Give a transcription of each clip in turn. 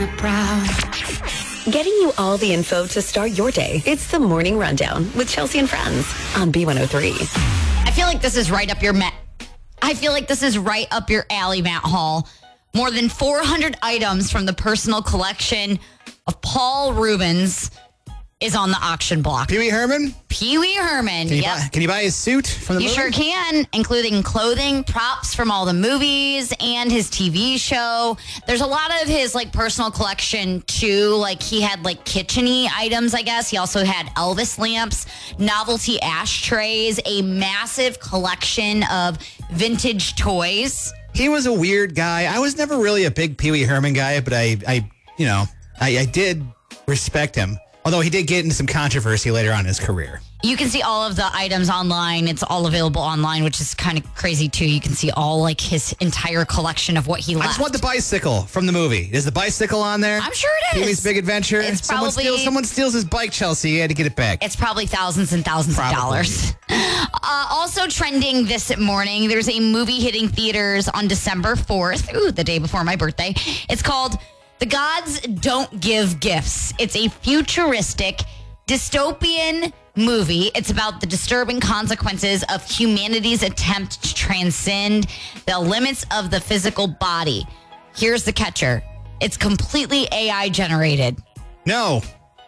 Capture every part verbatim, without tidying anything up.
Proud. Getting you all the info to start your day. It's the Morning Rundown with Chelsea and Friends on B one oh three. I feel like this is right up your Matt. I feel like this is right up your alley, Matt Hall. More than four hundred items from the personal collection of Paul Rubens is on the auction block. Pee Wee Herman? Pee Wee Herman, Can you, yep. buy, can you buy his suit from the You movie? sure can, including clothing, props from all the movies, and his T V show. There's a lot of his like personal collection too. Like he had like kitchen-y items, I guess. He also had Elvis lamps, novelty ashtrays, a massive collection of vintage toys. He was a weird guy. I was never really a big Pee Wee Herman guy, but I, I you know, I, I did respect him. Although he did get into some controversy later on in his career. You can see all of the items online. It's all available online, which is kind of crazy, too. You can see all, like, his entire collection of what he left. I just want the bicycle from the movie. Is the bicycle on there? I'm sure it is. Pee Wee's Big Adventure? It's someone, probably, steals, someone steals his bike, Chelsea. You had to get it back. It's probably thousands and thousands probably. of dollars. Uh, also trending this morning, there's a movie hitting theaters on December fourth. Ooh, the day before my birthday. It's called The Gods Don't Give Gifts. It's a futuristic, dystopian movie. It's about the disturbing consequences of humanity's attempt to transcend the limits of the physical body. Here's the catcher. It's completely A I generated. No,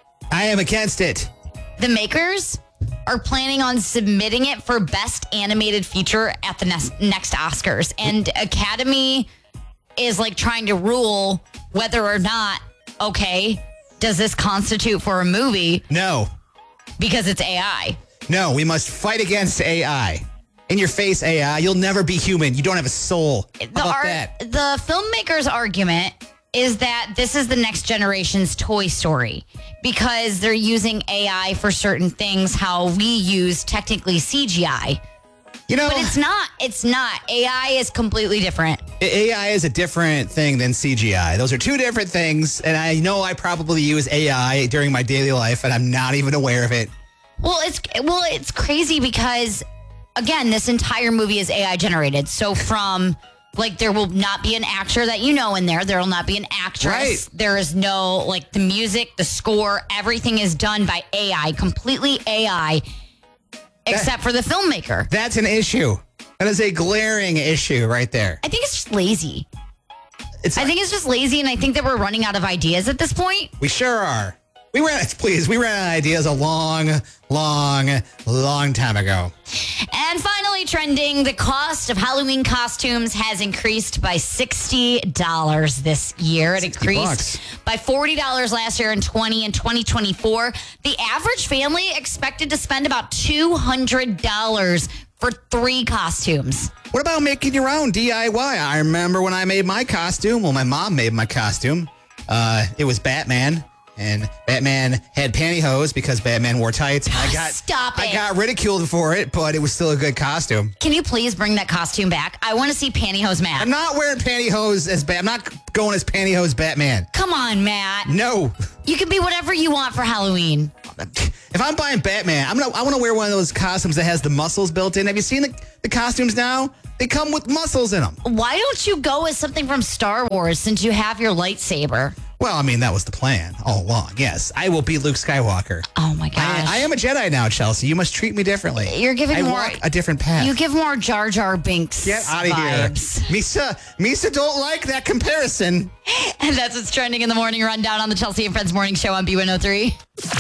I am against it. The makers are planning on submitting it for Best Animated Feature at the next, next Oscars. And Academy is like trying to rule whether or not, okay, does this constitute for a movie? No. Because it's A I. No, we must fight against A I. In your face, A I. You'll never be human. You don't have a soul. How The, about art, that? the filmmaker's argument is that this is the next generation's Toy Story because they're using A I for certain things, how we use technically C G I. You know, But it's not. It's not. A I is completely different. A I is a different thing than C G I. Those are two different things, and I know I probably use A I during my daily life, and I'm not even aware of it. Well, it's well, it's crazy because, again, this entire movie is A I generated. So from, like, there will not be an actor that you know in there. There will not be an actress. Right. There is no, like, the music, the score, everything is done by A I, completely A I. Except for the filmmaker. That's an issue. That is a glaring issue right there. I think it's just lazy. It's, I think it's just lazy, and I think that we're running out of ideas at this point. We sure are. We ran, please, we ran out of ideas a long, long, long time ago. And finally, trending, the cost of Halloween costumes has increased by sixty dollars this year. It increased bucks. by forty dollars last year in twenty and twenty twenty-four. The average family expected to spend about two hundred dollars for three costumes. What about making your own D I Y? I remember when I made my costume. Well, my mom made my costume. Uh, it was Batman. And Batman had pantyhose because Batman wore tights. And I got Stop it. I got ridiculed for it, but it was still a good costume. Can you please bring that costume back? I want to see Pantyhose Matt. I'm not wearing pantyhose as Bat. I'm not going as pantyhose Batman. Come on, Matt. No. You can be whatever you want for Halloween. If I'm buying Batman, I'm gonna I want to wear one of those costumes that has the muscles built in. Have you seen the, the costumes now? They come with muscles in them. Why don't you go with something from Star Wars since you have your lightsaber? Well, I mean, that was the plan all along. Yes, I will be Luke Skywalker. Oh, my gosh. I, I am a Jedi now, Chelsea. You must treat me differently. You're giving I more... walk a different path. You give more Jar Jar Binks Get out of vibes. here. Misa, Misa don't like that comparison. And that's what's trending in the morning rundown on the Chelsea and Friends Morning Show on B one oh three.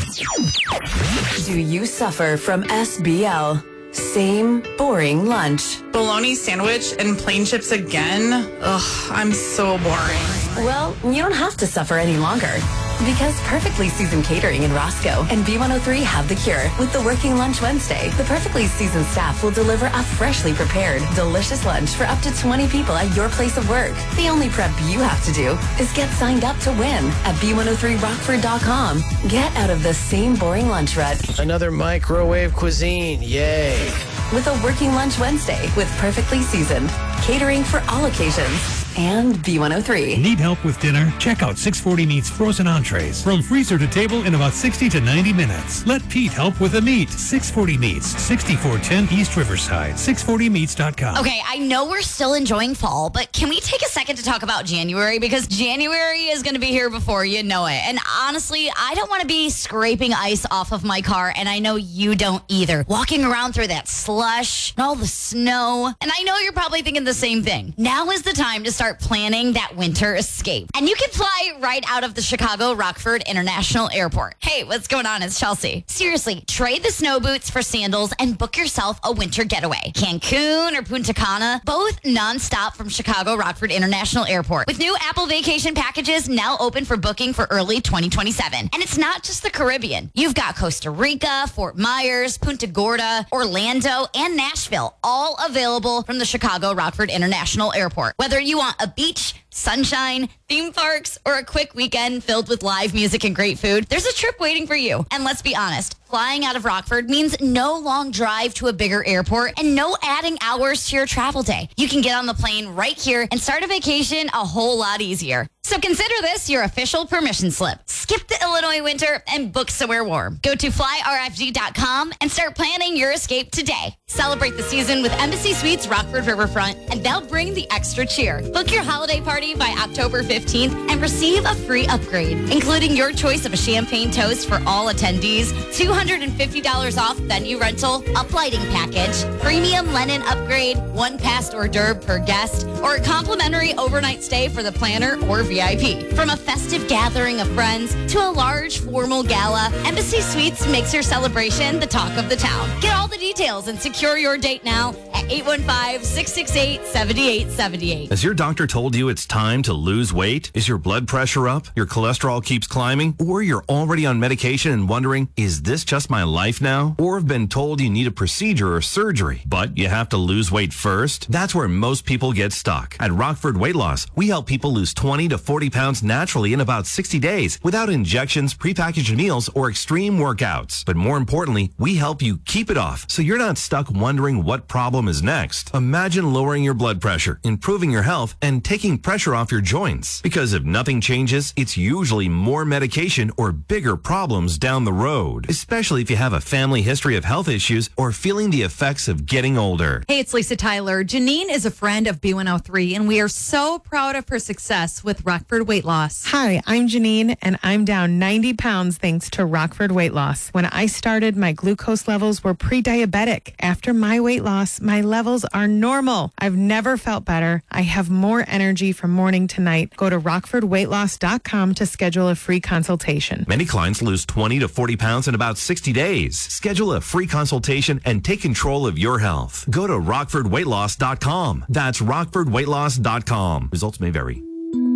Do you suffer from S B L? Same boring lunch. Bologna sandwich and plain chips again? Ugh, I'm so boring. Well, you don't have to suffer any longer. Because Perfectly Seasoned Catering in Roscoe and B one oh three have the cure with the Working Lunch Wednesday. The Perfectly Seasoned staff will deliver a freshly prepared, delicious lunch for up to twenty people at your place of work. The only prep you have to do is get signed up to win at B one oh three rockford dot com. Get out of the same boring lunch rut Another microwave cuisine, yay. with a Working Lunch Wednesday with Perfectly Seasoned. Catering for all occasions. and B one oh three. Need help with dinner? Check out six forty Meats frozen entrees. From freezer to table in about sixty to ninety minutes. Let Pete help with the meat. six forty Meats, sixty-four ten East Riverside. six forty meats dot com. Okay, I know we're still enjoying fall, but can we take a second to talk about January? Because January is going to be here before you know it. And honestly, I don't want to be scraping ice off of my car, and I know you don't either. Walking around through that slush and all the snow. And I know you're probably thinking the same thing. Now is the time to start planning that winter escape. And you can fly right out of the Chicago Rockford International Airport. Hey, what's going on? It's Chelsea. Seriously, trade the snow boots for sandals and book yourself a winter getaway. Cancun or Punta Cana, both nonstop from Chicago Rockford International Airport. With new Apple Vacation packages now open for booking for early twenty twenty-seven. And it's not just the Caribbean. You've got Costa Rica, Fort Myers, Punta Gorda, Orlando, and Nashville, all available from the Chicago Rockford International Airport. Whether you want a beach, sunshine, theme parks, or a quick weekend filled with live music and great food, there's a trip waiting for you. And let's be honest, flying out of Rockford means no long drive to a bigger airport and no adding hours to your travel day. You can get on the plane right here and start a vacation a whole lot easier. So consider this your official permission slip. Skip the Illinois winter and book somewhere warm. Go to fly R F G dot com and start planning your escape today. Celebrate the season with Embassy Suites Rockford Riverfront, and they'll bring the extra cheer. Book your holiday party by October fifteenth and receive a free upgrade, including your choice of a champagne toast for all attendees, two hundred fifty dollars off venue rental, uplighting package, premium linen upgrade, one past hors d'oeuvre per guest, or a complimentary overnight stay for the planner or V I P. From a festive gathering of friends to a large formal gala, Embassy Suites makes your celebration the talk of the town. Get all the details and secure your date now at eight one five, six six eight, seven eight seven eight. Has your doctor told you it's time to lose weight? Is your blood pressure up? Your cholesterol keeps climbing? Or you're already on medication and wondering, is this just my life now? Or have been told you need a procedure or surgery, but you have to lose weight first? That's where most people get stuck. At Rockford Weight Loss, we help people lose twenty to forty pounds naturally in about sixty days without injections, prepackaged meals, or extreme workouts. But more importantly, we help you keep it off so you're not stuck wondering what problem is next. Imagine lowering your blood pressure, improving your health, and taking pressure off your joints. Because if nothing changes, it's usually more medication or bigger problems down the road, especially if you have a family history of health issues or feeling the effects of getting older. Hey, it's Lisa Tyler. Janine is a friend of B one oh three, and we are so proud of her success with Rockford Weight Loss. Hi, I'm Janine, and I'm down ninety pounds thanks to Rockford Weight Loss. When I started, my glucose levels were pre-diabetic. After my weight loss, my levels are normal. I've never felt better. I have more energy from morning to night. Go to rockford weight loss dot com to schedule a free consultation. Many clients lose twenty to forty pounds in about sixty days. Schedule a free consultation and take control of your health. Go to rockford weight loss dot com. That's rockford weight loss dot com. Results may vary.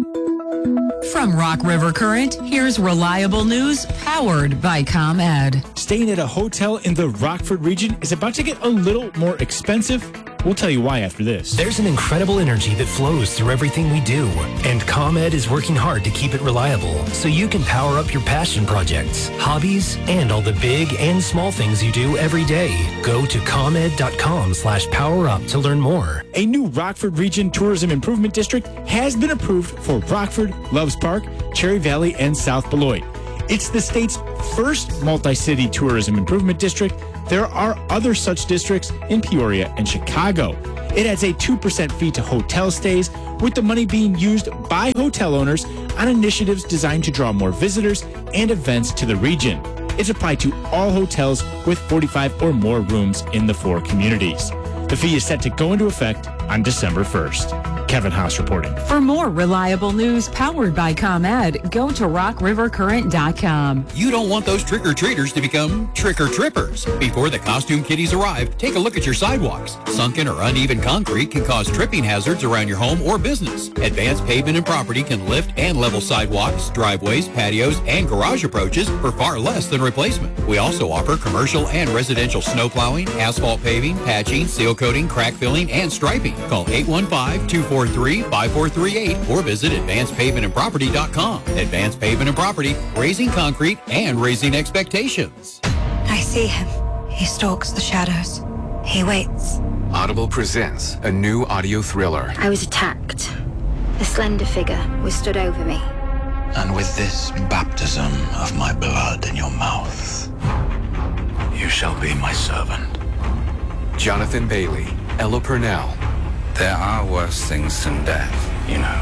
From Rock River Current, here's reliable news powered by ComEd. Staying at a hotel in the Rockford region is about to get a little more expensive. We'll tell you why after this. There's an incredible energy that flows through everything we do, and ComEd is working hard to keep it reliable so you can power up your passion projects, hobbies, and all the big and small things you do every day. Go to ComEd.com slash power up to learn more. A new Rockford Region Tourism Improvement District has been approved for Rockford, Loves Park, Cherry Valley, and South Beloit. It's the state's first multi-city tourism improvement district. There are other such districts in Peoria and Chicago. It adds a two percent fee to hotel stays, with the money being used by hotel owners on initiatives designed to draw more visitors and events to the region. It's applied to all hotels with forty-five or more rooms in the four communities. The fee is set to go into effect on December first. Kevin House reporting. For more reliable news powered by ComEd, go to rock river current dot com. You don't want those trick-or-treaters to become trick-or-trippers. Before the costume kitties arrive, take a look at your sidewalks. Sunken or uneven concrete can cause tripping hazards around your home or business. Advanced Pavement and Property can lift and level sidewalks, driveways, patios, and garage approaches for far less than replacement. We also offer commercial and residential snow plowing, asphalt paving, patching, seal coating, crack filling, and striping. Call eight one five, two four three, five four three eight or visit advanced pavement and property dot com. Advanced Pavement and Property, raising concrete and raising expectations. I see him. He stalks the shadows. He waits. Audible presents a new audio thriller. I was attacked a slender figure was stood over me. And with this baptism of my blood in your mouth, you shall be my servant. Jonathan Bailey, Ella Purnell. There are worse things than death, you know.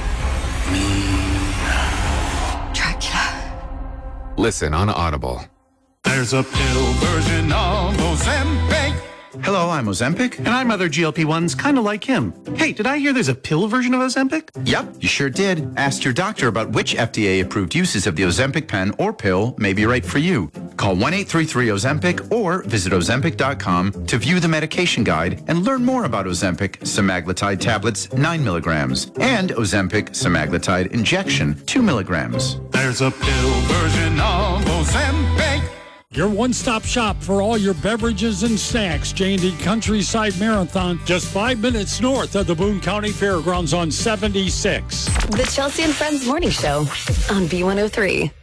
Dracula. Listen on Audible. There's a pill version of Ozempic. Hello, I'm Ozempic. And I'm other G L P ones kind of like him. Hey, did I hear there's a pill version of Ozempic? Yep, you sure did. Ask your doctor about which F D A-approved uses of the Ozempic pen or pill may be right for you. Call one eight three three Ozempic or visit Ozempic dot com to view the medication guide and learn more about Ozempic semaglutide tablets nine milligrams and Ozempic semaglutide injection two milligrams. There's a pill version of Ozempic. Your one-stop shop for all your beverages and snacks. J and D Countryside Marathon, just five minutes north of the Boone County Fairgrounds on seventy-six. The Chelsea and Friends Morning Show on B one oh three.